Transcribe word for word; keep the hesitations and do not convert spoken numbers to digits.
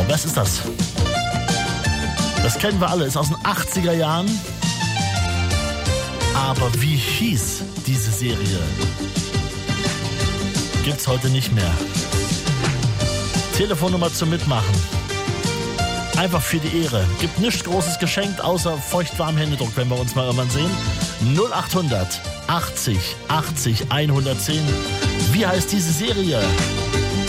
Was ist das? Das kennen wir alle, ist aus den achtziger Jahren. Aber wie hieß diese Serie? Gibt's heute nicht mehr. Telefonnummer zum Mitmachen. Einfach für die Ehre. Gibt nichts Großes geschenkt, außer feuchtwarmen Händedruck, wenn wir uns mal irgendwann sehen. null achthundert achtzig achtzig hundertzehn. Wie heißt diese Serie?